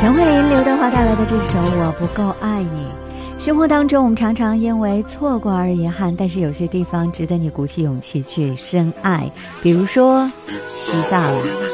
陈慧琳、刘德华带来的这首《我不够爱你》。生活当中我们常常因为错过而遗憾，但是有些地方值得你鼓起勇气去深爱，比如说西藏。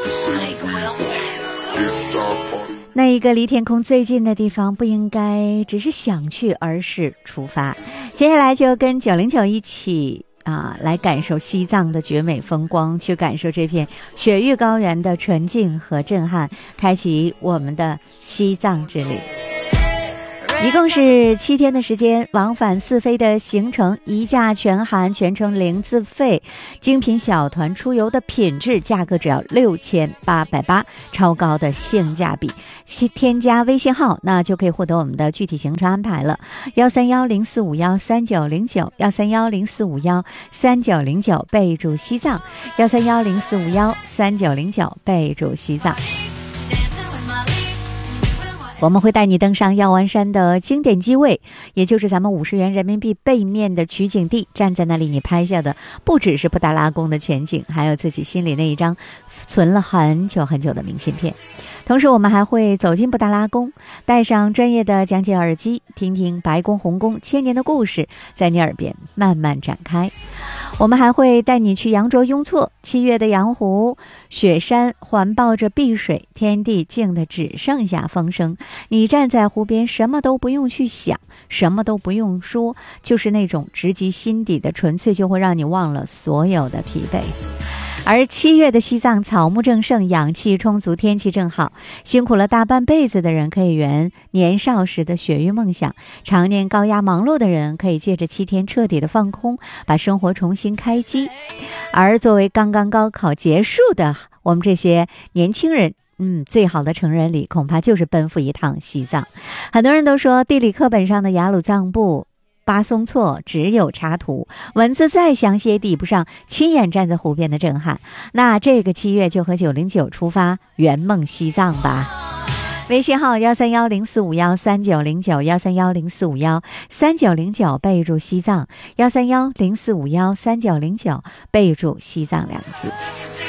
那一个离天空最近的地方，不应该只是想去，而是出发。接下来就跟909一起来感受西藏的绝美风光，去感受这片雪域高原的纯净和震撼，开启我们的西藏之旅。一共是7天的时间，往返4飞的行程，一价全含，全程零自费，精品小团出游的品质，价格只要6880，超高的性价比。添加微信号，那就可以获得我们的具体行程安排了。13104513909，13104513909，备注西藏，13104513909，备注西藏。我们会带你登上药丸山的经典机位，也就是咱们50元人民币背面的取景地，站在那里你拍下的不只是布达拉宫的全景，还有自己心里那一张存了很久很久的明信片。同时我们还会走进布达拉宫，戴上专业的讲解耳机，听听白宫红宫千年的故事在你耳边慢慢展开。我们还会带你去羊卓雍措，7月的羊湖，雪山环抱着碧水，天地静的只剩下风声。你站在湖边，什么都不用去想，什么都不用说，就是那种直击心底的纯粹，就会让你忘了所有的疲惫。而7月的西藏草木正盛，氧气充足，天气正好，辛苦了大半辈子的人可以圆年少时的雪域梦想，常年高压忙碌的人可以借着7天彻底的放空，把生活重新开机。而作为刚刚高考结束的我们这些年轻人，最好的成人礼恐怕就是奔赴一趟西藏。很多人都说地理课本上的雅鲁藏布、巴松措只有插图，文字再详细也抵不上亲眼站在湖边的震撼。那这个7月就和909出发，圆梦西藏吧。微信号13104513909，13104513909，备注西藏，13104513909，备注西藏2个字。